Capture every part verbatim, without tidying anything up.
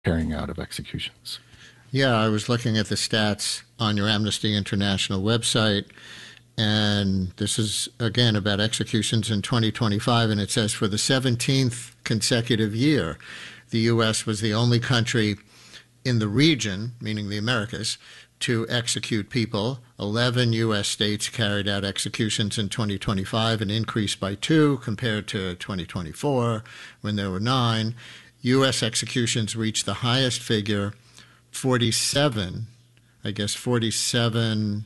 carrying out of executions. Yeah, I was looking at the stats on your Amnesty International website, and this is again about executions in twenty twenty-five, and it says for the seventeenth consecutive year, the U S was the only country in the region, meaning the Americas, to execute people. eleven U S states carried out executions in twenty twenty-five, an increase by two compared to twenty twenty-four, when there were nine. U S executions reached the highest figure, forty-seven, I guess forty-seven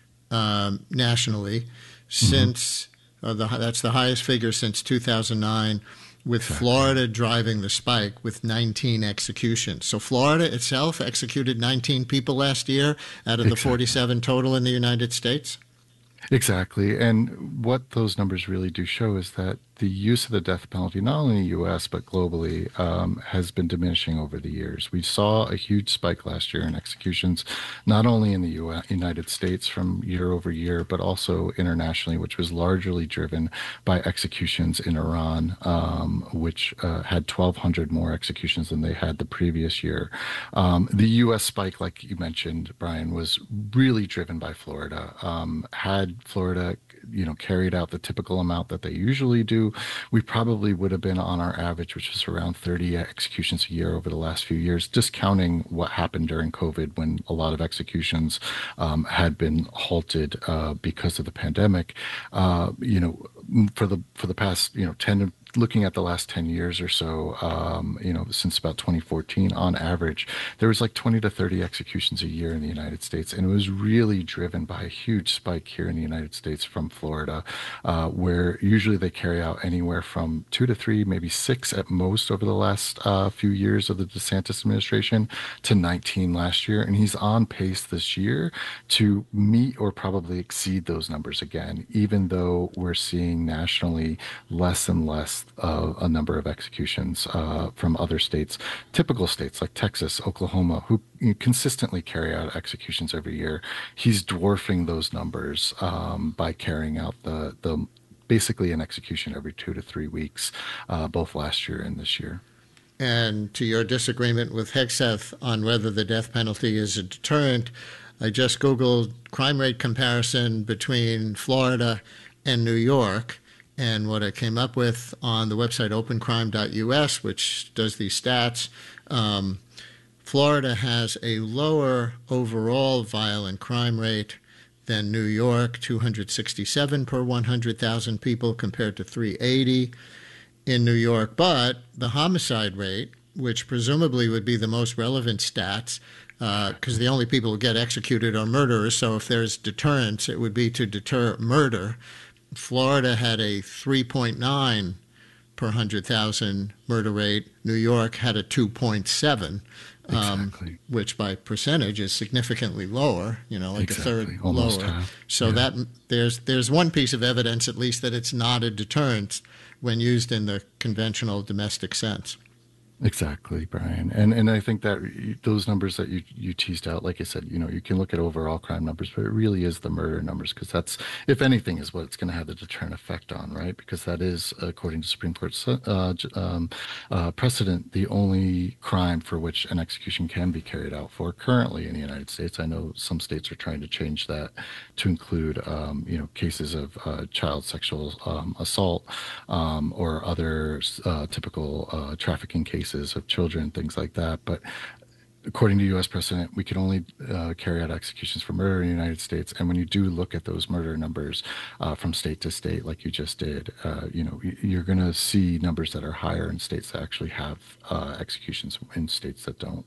um, nationally, Mm-hmm. since uh, the, that's the highest figure since two thousand nine, with Exactly. Florida driving the spike with nineteen executions. So Florida itself executed nineteen people last year out of the Exactly. forty-seven total in the United States. Exactly. And what those numbers really do show is that the use of the death penalty, not only in the U S, but globally, um, has been diminishing over the years. We saw a huge spike last year in executions, not only in the U S, United States from year over year, but also internationally, which was largely driven by executions in Iran, um, which uh, had twelve hundred more executions than they had the previous year. Um, the U S spike, like you mentioned, Brian, was really driven by Florida. Um, had Florida, you know, carried out the typical amount that they usually do, we probably would have been on our average, which is around thirty executions a year over the last few years, discounting what happened during COVID when a lot of executions um, had been halted uh, because of the pandemic. Uh, you know, for the for the past, you know, ten looking at the last ten years or so, um, you know, since about twenty fourteen, on average, there was like twenty to thirty executions a year in the United States. And it was really driven by a huge spike here in the United States from Florida, uh, where usually they carry out anywhere from two to three, maybe six at most over the last uh, few years of the DeSantis administration, to nineteen last year. And he's on pace this year to meet or probably exceed those numbers again, even though we're seeing nationally less and less uh, a number of executions uh, from other states, typical states like Texas, Oklahoma, who consistently carry out executions every year. He's dwarfing those numbers um, by carrying out the the basically an execution every two to three weeks, uh, both last year and this year. And to your disagreement with Hegseth on whether the death penalty is a deterrent, I just Googled crime rate comparison between Florida and New York. And what I came up with on the website open crime dot U S, which does these stats, um, Florida has a lower overall violent crime rate than New York, two hundred sixty-seven per one hundred thousand people compared to three hundred eighty in New York. But the homicide rate, which presumably would be the most relevant stats, because uh, the only people who get executed are murderers, so if there's deterrence, it would be to deter murder. Florida had a three point nine per one hundred thousand murder rate. New York had a two point seven, um, Exactly. which by percentage is significantly lower, you know, like a third Exactly. Almost lower. half. So Yeah. that there's there's one piece of evidence, at least, that it's not a deterrent when used in the conventional domestic sense. Exactly, Brian. And and I think that y- those numbers that you you teased out, like I said, you know, you can look at overall crime numbers, but it really is the murder numbers, because that's, if anything, is what it's going to have the deterrent effect on, right? Because that is, according to Supreme Court uh, j- um, uh, precedent, the only crime for which an execution can be carried out for currently in the United States. I know some states are trying to change that to include, um, you know, cases of uh, child sexual um, assault, um, or other uh, typical uh, trafficking cases of children, things like that. But according to U S precedent, we can only uh, carry out executions for murder in the United States. And when you do look at those murder numbers uh, from state to state, like you just did, uh, you know, you're going to see numbers that are higher in states that actually have uh, executions in states that don't.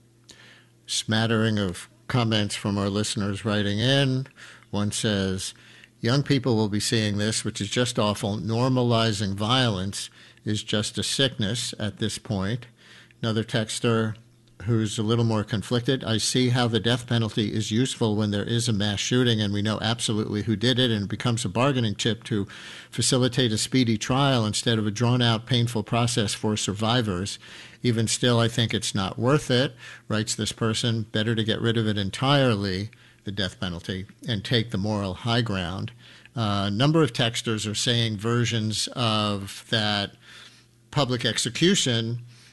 Smattering of comments from our listeners writing in. One says, young people will be seeing this, which is just awful. Normalizing violence is just a sickness at this point. Another texter who's a little more conflicted. I see how the death penalty is useful when there is a mass shooting and we know absolutely who did it, and it becomes a bargaining chip to facilitate a speedy trial instead of a drawn-out, painful process for survivors. Even still, I think it's not worth it, writes this person. Better to get rid of it entirely, the death penalty, and take the moral high ground. Uh, a number of texters are saying versions of that public execution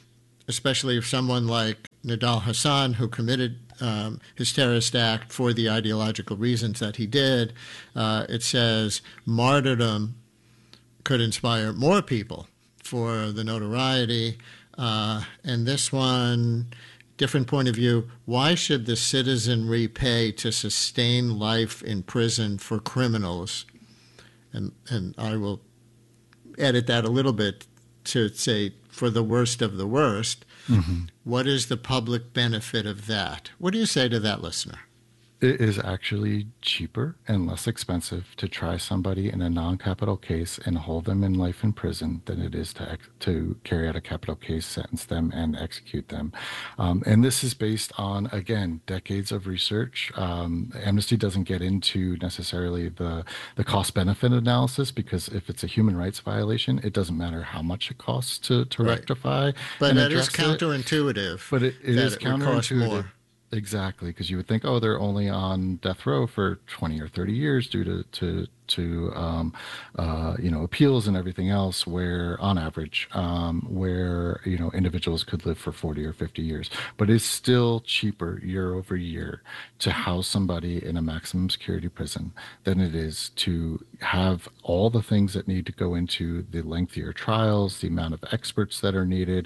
especially if someone like Nidal Hassan, who committed um, his terrorist act for the ideological reasons that he did, uh, it says martyrdom could inspire more people for the notoriety. Uh, and this one, different point of view. Why should the citizenry pay to sustain life in prison for criminals? And, and I will edit that a little bit to say for the worst of the worst. Mm-hmm. What is the public benefit of that? What do you say to that listener? It is actually cheaper and less expensive to try somebody in a non-capital case and hold them in life in prison than it is to ex- to carry out a capital case, sentence them, and execute them. Um, and this is based on, again, decades of research. Um, Amnesty doesn't get into necessarily the, the cost-benefit analysis, because if it's a human rights violation, it doesn't matter how much it costs to, to right. rectify. But that is counterintuitive. It. But it, it that is it counterintuitive. Cost more. Exactly, because you would think, oh, they're only on death row for twenty or thirty years due to to to um, uh, you know, appeals and everything else. Where on average, um, where you know, individuals could live for forty or fifty years, but it's still cheaper year over year to house somebody in a maximum security prison than it is to have all the things that need to go into the lengthier trials, the amount of experts that are needed.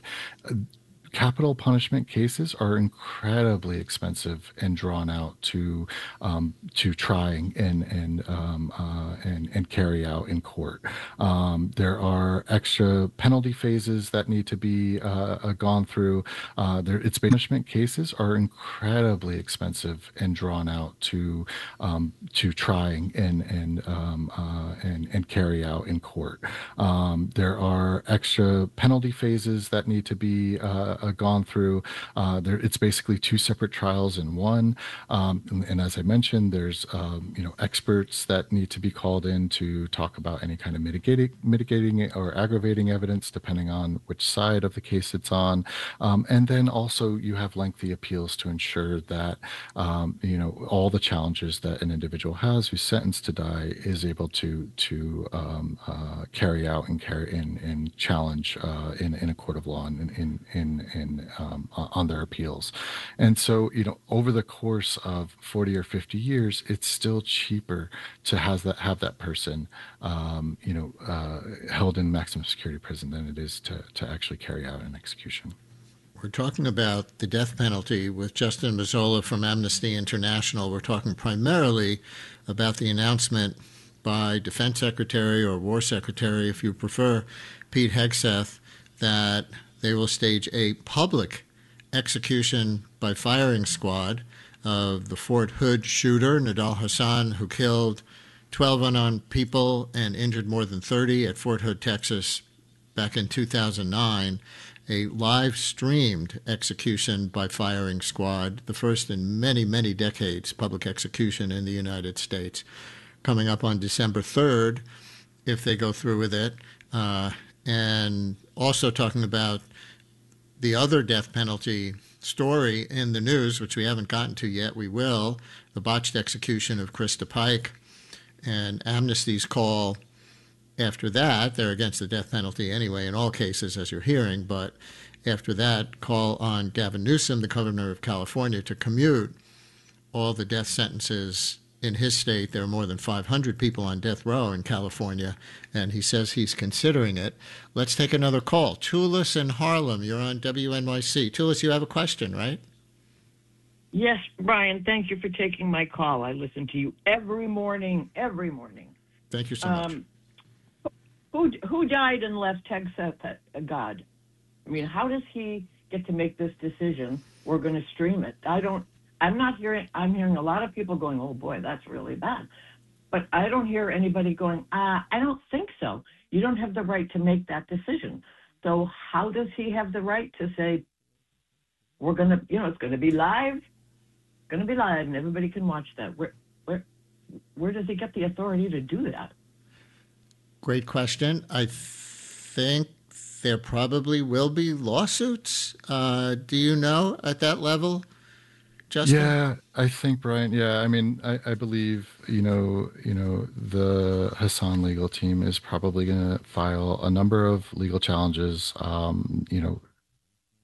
Capital punishment cases are incredibly expensive and drawn out to um, to trying and and um, uh, and and carry out in court. Um, there are extra penalty phases that need to be uh, uh, gone through. Uh, there, its punishment cases are incredibly expensive and drawn out to um, to trying and and um, uh, and and carry out in court. Um, there are extra penalty phases that need to be uh, Uh, gone through. Uh, there, it's basically two separate trials in one. Um, and, and as I mentioned, there's um, you know, experts that need to be called in to talk about any kind of mitigating, mitigating or aggravating evidence, depending on which side of the case it's on. Um, and then also you have lengthy appeals to ensure that um, you know, all the challenges that an individual has who's sentenced to die is able to to um, uh, carry out and carry in and challenge uh, in in a court of law and in in in um, on their appeals. And so, you know, over the course of forty or fifty years, it's still cheaper to have that have that person, um, you know, uh, held in maximum security prison than it is to to actually carry out an execution. We're talking about the death penalty with Justin Mazzola from Amnesty International. We're talking primarily about the announcement by Defense Secretary or War Secretary, if you prefer, Pete Hegseth, that they will stage a public execution by firing squad of the Fort Hood shooter, Nidal Hassan, who killed twelve unarmed people and injured more than thirty at Fort Hood, Texas, back in two thousand nine. A live-streamed execution by firing squad, the first in many, many decades, public execution in the United States, coming up on December third, if they go through with it. Uh, and also talking about the other death penalty story in the news, which we haven't gotten to yet, we will, the botched execution of Krista Pike, and Amnesty's call after that. They're against the death penalty anyway in all cases, as you're hearing, but after that, call on Gavin Newsom, the governor of California, to commute all the death sentences in his state. There are more than five hundred people on death row in California, and he says he's considering it. Let's take another call. Tulis in Harlem, you're on W N Y C. Tulis, you have a question, right? Yes, Brian, thank you for taking my call. I listen to you every morning, every morning. Thank you so much. Um, who, who died and left Hegseth God? I mean, how does he get to make this decision? We're going to stream it. I don't I'm not hearing, I'm hearing a lot of people going, oh boy, that's really bad. But I don't hear anybody going, uh, I don't think so. You don't have the right to make that decision. So how does he have the right to say, we're going to, you know, it's going to be live, going to be live, and everybody can watch that? Where, where, where does he get the authority to do that? Great question. I think there probably will be lawsuits. Uh, do you know at that level? Justin? Yeah, I think, Brian. Yeah, I mean, I, I believe, you know, you know, the Hassan legal team is probably going to file a number of legal challenges, um, you know,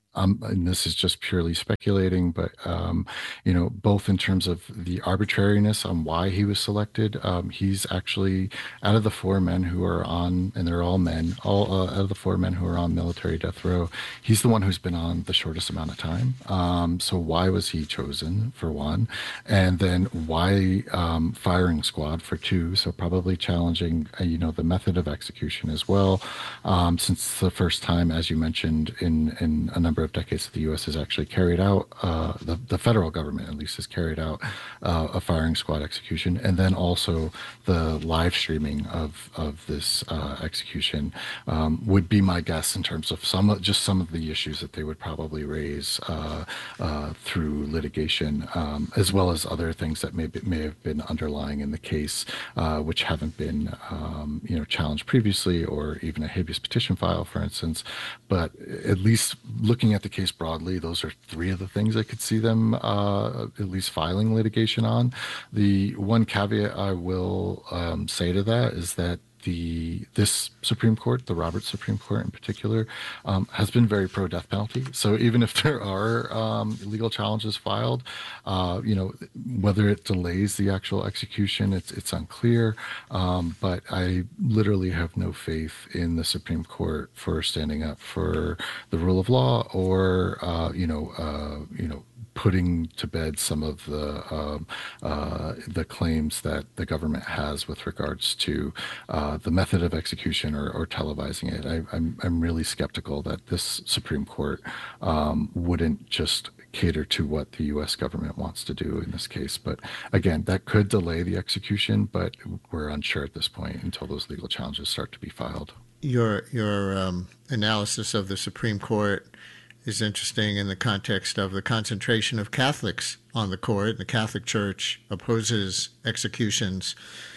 Um, and this is just purely speculating, but um, you know, both in terms of the arbitrariness on why he was selected, um, he's actually out of the four men who are on, and they're all men, all uh, out of the four men who are on military death row, he's the one who's been on the shortest amount of time. Um, so why was he chosen for one, and then why um, firing squad for two? So probably challenging, uh, you know, the method of execution as well, um, since the first time, as you mentioned, in in a number of decades that the U S has actually carried out, uh, the, the federal government at least has carried out uh, a firing squad execution, and then also the live streaming of, of this uh, execution um, would be my guess in terms of some just some of the issues that they would probably raise uh, uh, through litigation, um, as well as other things that may, be, may have been underlying in the case, uh, which haven't been um, you know, challenged previously, or even a habeas petition file, for instance. But at least looking at the case broadly, those are three of the things I could see them uh, at least filing litigation on. The one caveat I will um, say to that is that the this Supreme Court, the Roberts Supreme Court in particular, um, has been very pro death penalty. So even if there are um, legal challenges filed, uh, you know, whether it delays the actual execution, it's it's unclear. Um, but I literally have no faith in the Supreme Court for standing up for the rule of law, or uh, you know, uh, you know. putting to bed some of the um, uh, the claims that the government has with regards to uh, the method of execution, or, or televising it. I, I'm I'm really skeptical that this Supreme Court um, wouldn't just cater to what the U S government wants to do in this case. But again, that could delay the execution, but we're unsure at this point until those legal challenges start to be filed. Your your um, analysis of the Supreme Court is interesting in the context of the concentration of Catholics on the court. The Catholic Church opposes executions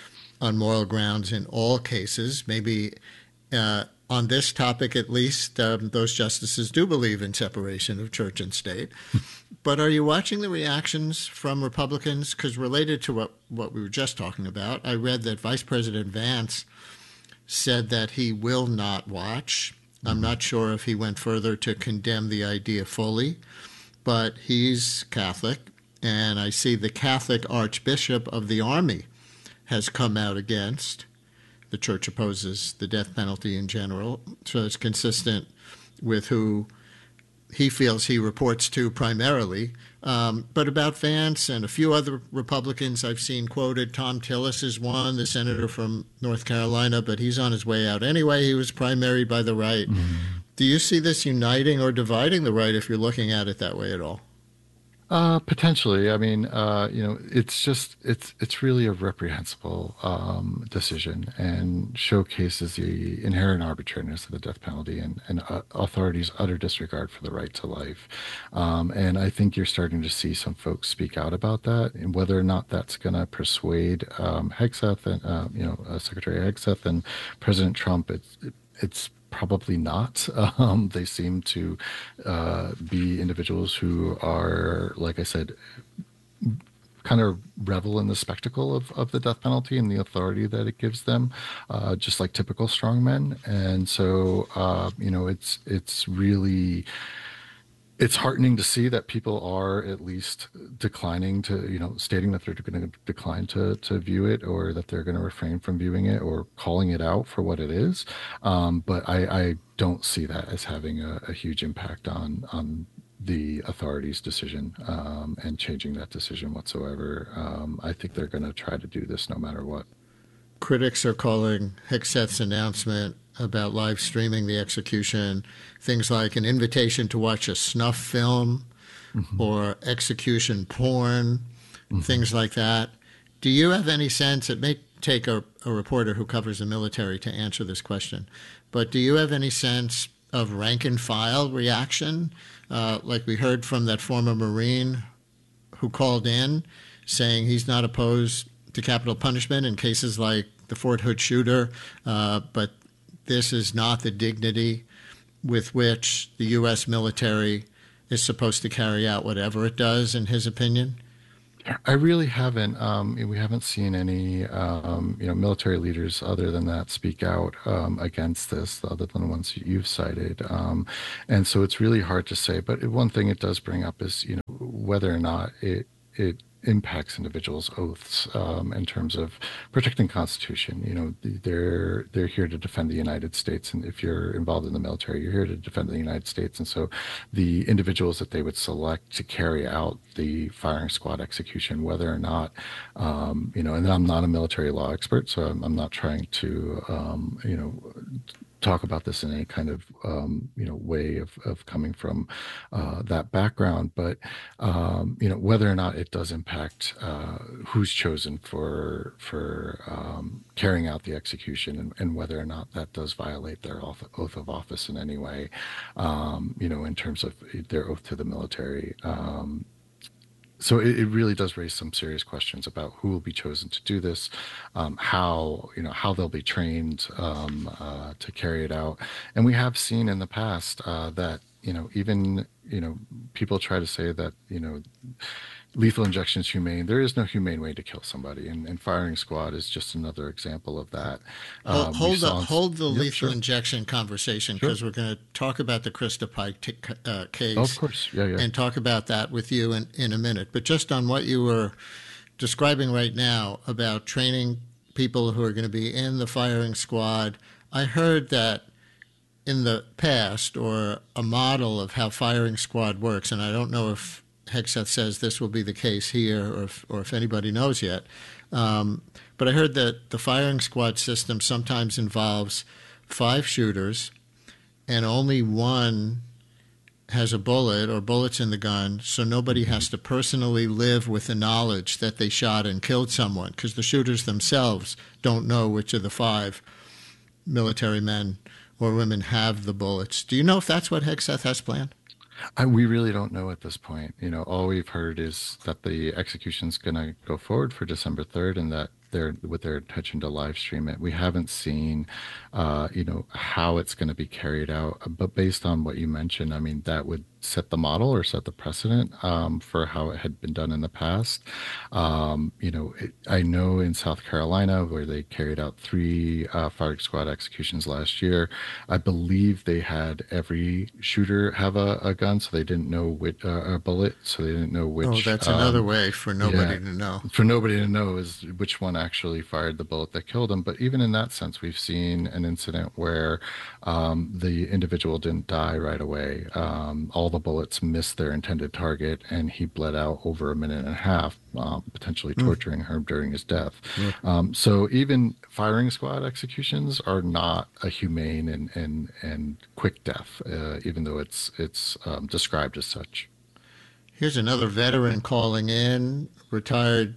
on moral grounds in all cases. Maybe uh, on this topic, at least, um, those justices do believe in separation of church and state. But are you watching the reactions from Republicans? Because related to what, what we were just talking about, I read that Vice President Vance said that he will not watch. I'm not sure if he went further to condemn the idea fully, but he's Catholic, and I see the Catholic Archbishop of the Army has come out against. The church opposes the death penalty in general, so it's consistent with who he feels he reports to primarily. Um, but about Vance and a few other Republicans I've seen quoted, Tom Tillis is one, the senator from North Carolina, but he's on his way out anyway. He was primaried by the right. Mm-hmm. Do you see this uniting or dividing the right if you're looking at it that way at all? Uh, potentially. I mean, uh, you know, it's just it's it's really a reprehensible um, decision, and showcases the inherent arbitrariness of the death penalty, and, and uh, authorities' utter disregard for the right to life. Um, and I think you're starting to see some folks speak out about that, and whether or not that's going to persuade um, Hegseth and uh, you know uh, Secretary Hegseth and President Trump. It's it, it's probably not. Um, they seem to uh, be individuals who are, like I said, kind of revel in the spectacle of, of the death penalty and the authority that it gives them, uh, just like typical strongmen. And so, uh, you know, it's it's really... It's heartening to see that people are at least declining to, you know, stating that they're going to decline to to view it, or that they're going to refrain from viewing it, or calling it out for what it is. Um, but I, I don't see that as having a, a huge impact on on the authorities' decision um, and changing that decision whatsoever. Um, I think they're going to try to do this no matter what. Critics are calling Hegseth's announcement about live streaming the execution things like an invitation to watch a snuff film, mm-hmm. or execution porn, mm-hmm. things like that. Do you have any sense, it may take a, a reporter who covers the military to answer this question, but do you have any sense of rank and file reaction? Uh, like we heard from that former Marine who called in saying he's not opposed to capital punishment in cases like the Fort Hood shooter, uh, but this is not the dignity with which the U S military is supposed to carry out whatever it does, in his opinion? I really haven't. Um, we haven't seen any, um, you know, military leaders other than that speak out um, against this, other than the ones you've cited. Um, and so it's really hard to say. But one thing it does bring up is, you know, whether or not it it impacts individuals' oaths um, in terms of protecting Constitution. You know, they're they're here to defend the United States, and if you're involved in the military, you're here to defend the United States. And so, the individuals that they would select to carry out the firing squad execution, whether or not, um, you know, and I'm not a military law expert, so I'm, I'm not trying to, um, you know, talk about this in any kind of um, you know way of, of coming from uh, that background, but um, you know whether or not it does impact uh, who's chosen for for um, carrying out the execution, and, and whether or not that does violate their oath, oath of office in any way, um, you know, in terms of their oath to the military. Um, so it, it really does raise some serious questions about who will be chosen to do this, um, how you know how they'll be trained um, uh, to carry it out, and we have seen in the past uh, that you know even you know people try to say that you know lethal injection is humane. There is no humane way to kill somebody, and, and firing squad is just another example of that. Hold, Um, hold, the, saw, hold the yep, lethal sure. injection conversation, Sure. because we're going to talk about the Krista Pike t- uh, case. Oh, of course, yeah, yeah. And talk about that with you in, in a minute. But just on what you were describing right now about training people who are going to be in the firing squad, I heard that in the past, or a model of how firing squad works, and I don't know if Hegseth says this will be the case here, or if, or if anybody knows yet. Um, but I heard that the firing squad system sometimes involves five shooters, and only one has a bullet or bullets in the gun, so nobody has to personally live with the knowledge that they shot and killed someone, because the shooters themselves don't know which of the five military men or women have the bullets. Do you know if that's what Hegseth has planned? I, we really don't know at this point. You know, all we've heard is that the execution's going to go forward for December third, and that they're with their intention to live stream it. We haven't seen, uh, you know, how it's going to be carried out. But based on what you mentioned, I mean, that would set the model or set the precedent um, for how it had been done in the past. Um, you know, it, I know in South Carolina, where they carried out three uh, firing squad executions last year, I believe they had every shooter have a, a gun, so they didn't know which uh, a bullet, so they didn't know which. Oh, that's um, another way for nobody yeah, to know. For nobody to know is which one actually fired the bullet that killed him. But even in that sense, we've seen an incident where um, the individual didn't die right away. Um, all the bullets missed their intended target, and he bled out over a minute and a half, um, potentially torturing mm. her during his death. Mm. Um, so even firing squad executions are not a humane and and, and quick death, uh, even though it's it's um, described as such. Here's another veteran calling in, retired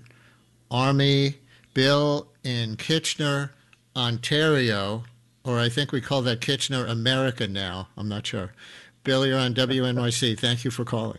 Army Bill in Kitchener, Ontario, or I think we call that Kitchener, America now. I'm not sure. Bill, you're on W N Y C. Thank you for calling.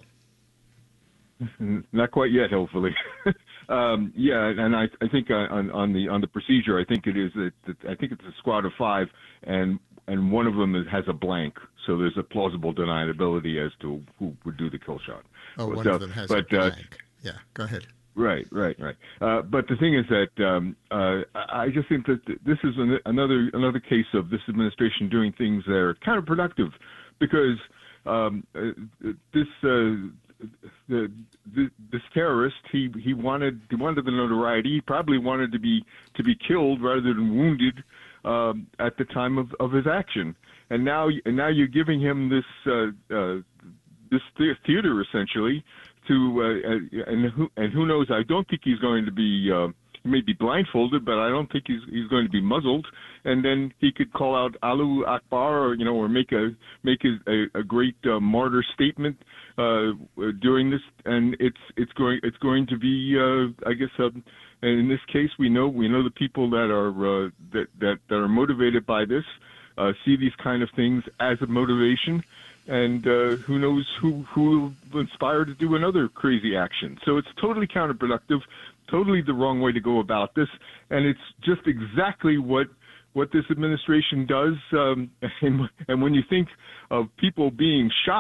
Not quite yet, hopefully. um, yeah, and I, I think on, on the on the procedure, I think it is that, that I think it's a squad of five, and and one of them is, has a blank, so there's a plausible deniability as to who would do the kill shot. Oh, but, one uh, of them has but, a uh, blank. Yeah, go ahead. Right, right, right. Uh, but the thing is that um, uh, I just think that this is an, another another case of this administration doing things that are counterproductive, because um, uh, this uh, the, the, this terrorist he he wanted he wanted the notoriety. He probably wanted to be to be killed rather than wounded um, at the time of, of his action. And now and now you're giving him this uh, uh, this theater essentially. To uh, and who and who knows? I don't think he's going to be. Uh, he may be blindfolded, but I don't think he's he's going to be muzzled. And then he could call out Allahu Akbar, or you know, or make a make his, a, a great uh, martyr statement uh, during this. And it's it's going it's going to be. Uh, I guess. Uh, and in this case, we know we know the people that are uh, that that that are motivated by this uh, see these kind of things as a motivation. And uh, who knows who who will inspire to do another crazy action. So it's totally counterproductive, totally the wrong way to go about this, and it's just exactly what what this administration does. Um, and, and when you think of people being shot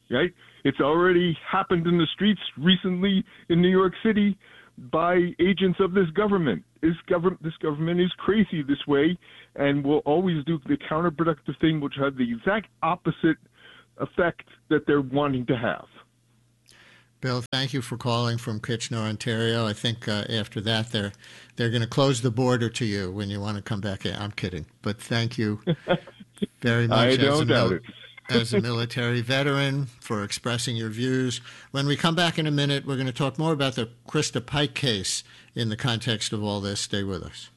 right? It's already happened in the streets recently in New York City by agents of this government. This government, this government is crazy this way and will always do the counterproductive thing, which have the exact opposite effect that they're wanting to have. Bill, thank you for calling from Kitchener, Ontario. I think uh, after that, they're they're going to close the border to you when you want to come back in. I'm kidding, but thank you very much. I as don't a doubt mil- it. as a military veteran, for expressing your views. When we come back in a minute, we're going to talk more about the Krista Pike case in the context of all this. Stay with us.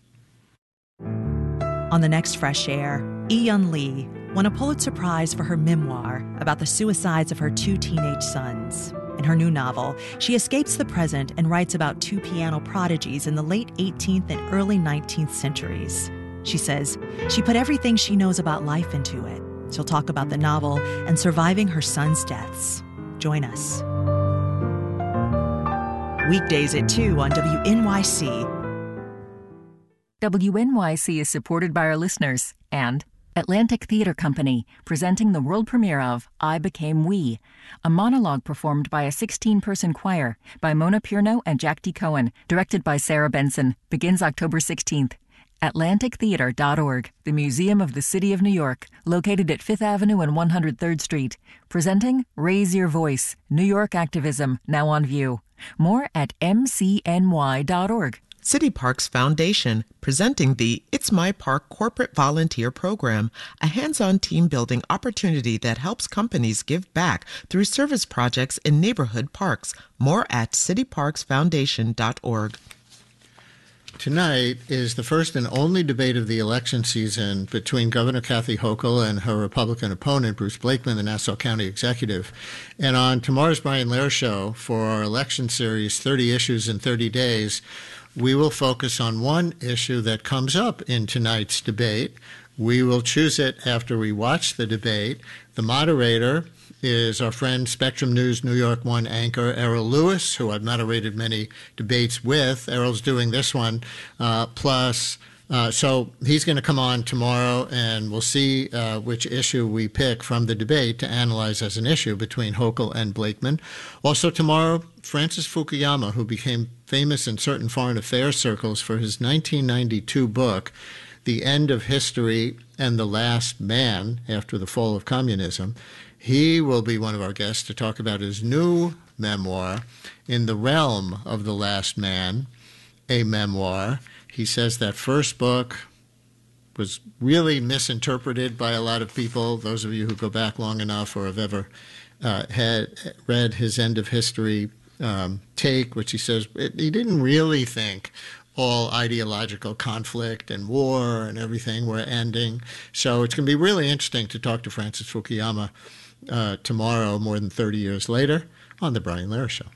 On the next Fresh Air, E-Yun Lee won a Pulitzer Prize for her memoir about the suicides of her two teenage sons. In her new novel, she escapes the present and writes about two piano prodigies in the late eighteenth and early nineteenth centuries. She says she put everything she knows about life into it. She'll talk about the novel and surviving her sons' deaths. Join us. Weekdays at two on W N Y C. W N Y C is supported by our listeners and Atlantic Theatre Company, presenting the world premiere of I Became We, a monologue performed by a sixteen-person choir by Mona Pierno and Jack D. Cohen, directed by Sarah Benson, begins October sixteenth. Atlantic Theatre dot org, the Museum of the City of New York, located at Fifth Avenue and one hundred third Street, presenting Raise Your Voice, New York Activism, now on view. More at M C N Y dot org. City Parks Foundation, presenting the It's My Park Corporate Volunteer Program, a hands-on team-building opportunity that helps companies give back through service projects in neighborhood parks. More at City Parks Foundation dot org. Tonight is the first and only debate of the election season between Governor Kathy Hochul and her Republican opponent, Bruce Blakeman, the Nassau County Executive. And on tomorrow's Brian Lehrer Show, for our election series, thirty Issues in thirty days, we will focus on one issue that comes up in tonight's debate. We will choose it after we watch the debate. The moderator is our friend Spectrum News New York One anchor Errol Lewis, who I've moderated many debates with. Errol's doing this one, uh, plus, uh, so he's going to come on tomorrow, and we'll see uh, which issue we pick from the debate to analyze as an issue between Hochul and Blakeman. Also tomorrow, Francis Fukuyama, who became famous in certain foreign affairs circles for his nineteen ninety-two book, The End of History and the Last Man, after the fall of communism. He will be one of our guests to talk about his new memoir, In the Realm of the Last Man, a memoir. He says that first book was really misinterpreted by a lot of people, those of you who go back long enough or have ever uh, had read his End of History um, take, which he says it, he didn't really think all ideological conflict and war and everything were ending. So it's going to be really interesting to talk to Francis Fukuyama uh, tomorrow, more than thirty years later, on The Brian Lehrer Show.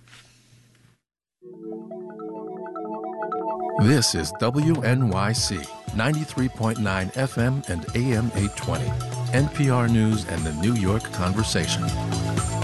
This is W N Y C, ninety-three point nine F M and A M eight twenty, N P R News and the New York Conversation.